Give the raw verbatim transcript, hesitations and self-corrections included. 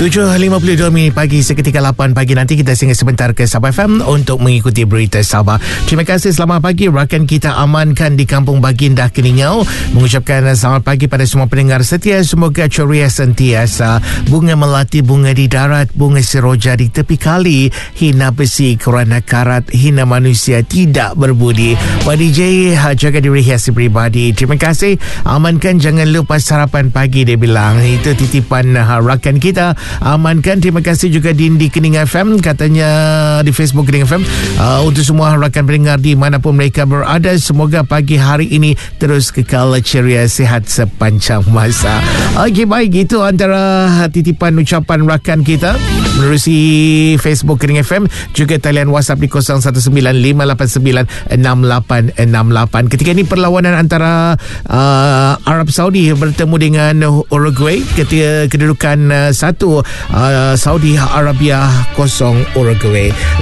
tujuh lima puluh dua minit pagi, seketika lapan pagi nanti kita singgah sebentar ke Sabah F M untuk mengikuti berita Sabah. Terima kasih, selamat pagi. Rakan kita amankan di Kampung Baginda Keningau. Mengucapkan selamat pagi pada semua pendengar setia. Semoga ceria sentiasa. Bunga melati, bunga di darat, bunga seroja di tepi kali. Hina besi kerana karat, hina manusia tidak berbudi. Pak D J, jaga diri hiasi peribadi. Terima kasih. Amankan, jangan lupa sarapan pagi, dia bilang. Itu titipan uh, rakan kita. Amankan. Terima kasih juga Dindi Kening F M, katanya di Facebook Kening F M. Uh, untuk semua rakan pendengar di manapun mereka berada, semoga pagi hari ini terus kekal ceria, sihat sepanjang masa. Okey, baik, itu antara titipan ucapan rakan kita menerusi Facebook Kening F M, juga talian WhatsApp di kosong satu sembilan lima lapan sembilan enam lapan enam lapan. Ketika ini perlawanan antara uh, Arab Saudi bertemu dengan Uruguay. Ketika kedudukan uh, satu uh, Saudi Arabia kosong Uruguay.